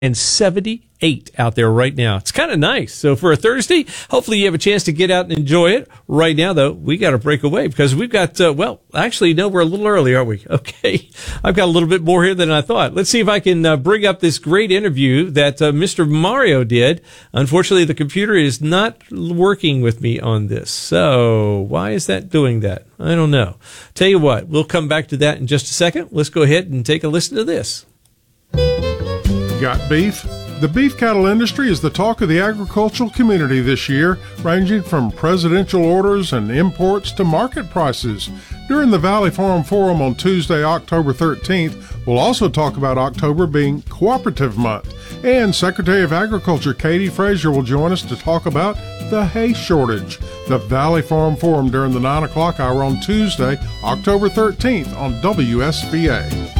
and 78 out there right now. It's kind of nice. So for a Thursday, hopefully you have a chance to get out and enjoy it. Right now, though, we got to break away because we've got, we're a little early, aren't we? Okay. I've got a little bit more here than I thought. Let's see if I can bring up this great interview that Mr. Mario did. Unfortunately, the computer is not working with me on this. So why is that doing that? I don't know. Tell you what, we'll come back to that in just a second. Let's go ahead and take a listen to this. Got beef? The beef cattle industry is the talk of the agricultural community this year, ranging from presidential orders and imports to market prices. During the Valley Farm Forum on Tuesday, October 13th, we'll also talk about October being Cooperative Month. And Secretary of Agriculture Katie Frazier will join us to talk about the hay shortage. The Valley Farm Forum during the 9 o'clock hour on Tuesday, October 13th on WSVA.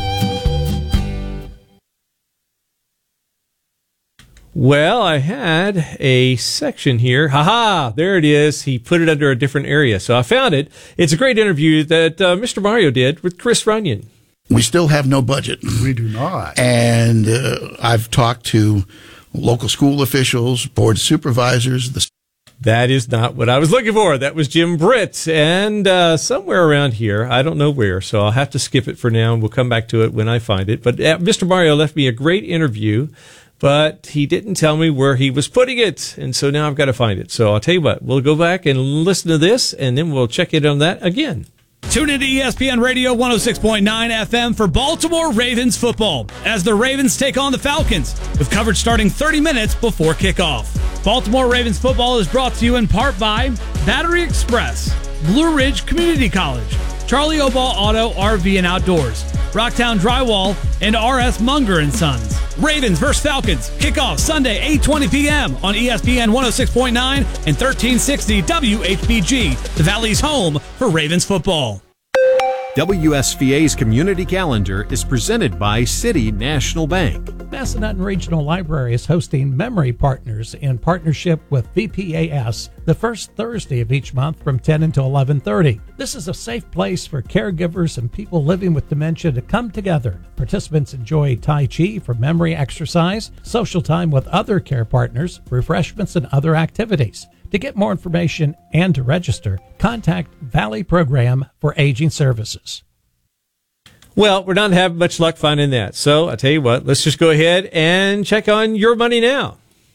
Well, I had a section here. There it is. He put it under a different area. So I found it. It's a great interview that Mr. Mario did with Chris Runyon. We still have no budget. We do not. And I've talked to local school officials, board supervisors. That is not what I was looking for. That was Jim Britt. And somewhere around here, I don't know where, so I'll have to skip it for now, and we'll come back to it when I find it. But Mr. Mario left me a great interview, but he didn't tell me where he was putting it, and so now I've got to find it. So I'll tell you what, we'll go back and listen to this, and then we'll check in on that again. Tune into ESPN Radio 106.9 FM for Baltimore Ravens football as the Ravens take on the Falcons, with coverage starting 30 minutes before kickoff. Baltimore Ravens football is brought to you in part by Battery Express, Blue Ridge Community College, Charlie Oball Auto RV and Outdoors, Rocktown Drywall, and R.S. Munger & Sons. Ravens vs. Falcons, kickoff Sunday, 8:20 p.m. on ESPN 106.9 and 1360 WHBG, the Valley's home for Ravens football. WSVA's community calendar is presented by City National Bank. Massanutten Regional Library is hosting Memory Partners in partnership with VPAS the first Thursday of each month from 10 until 11:30. This is a safe place for caregivers and people living with dementia to come together. Participants enjoy Tai Chi for memory exercise, social time with other care partners, refreshments, and other activities. To get more information and to register, contact Valley Program for Aging Services. Well, we're not having much luck finding that. So I tell you what, let's just go ahead and check on Your Money Now.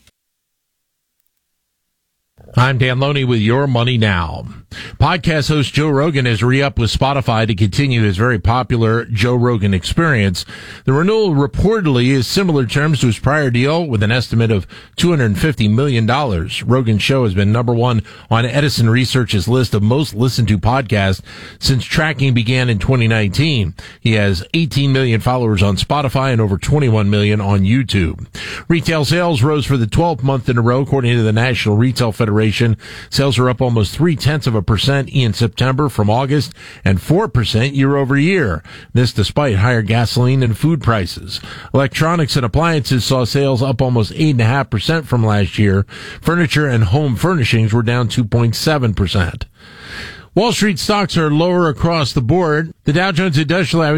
I'm Dan Loney with Your Money Now. Podcast host Joe Rogan has re-upped with Spotify to continue his very popular Joe Rogan Experience. The renewal reportedly is similar terms to his prior deal with an estimate of $250 million. Rogan's show has been number one on Edison Research's list of most listened to podcasts since tracking began in 2019. He has 18 million followers on Spotify and over 21 million on YouTube. Retail sales rose for the 12th month in a row, according to the National Retail Federation. Sales are up almost 0.3% in September from August and 4% year over year. This despite higher gasoline and food prices. Electronics and appliances saw sales up almost 8.5% from last year. Furniture and home furnishings were down 2.7%. Wall Street stocks are lower across the board. The Dow Jones Industrial Average